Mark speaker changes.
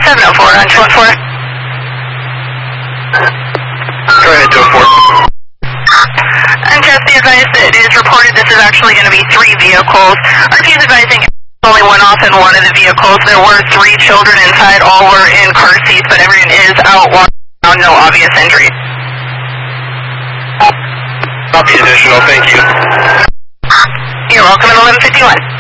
Speaker 1: 704 on 214.
Speaker 2: Go ahead, 214.
Speaker 1: And just be advised that it is reported this is actually going to be 3 vehicles. RP is advising only went off in one of the vehicles. There were 3 children inside. All were in car seats, but everyone is out walking around. No obvious injury.
Speaker 2: Copy additional. Thank you.
Speaker 1: You're welcome at 1151.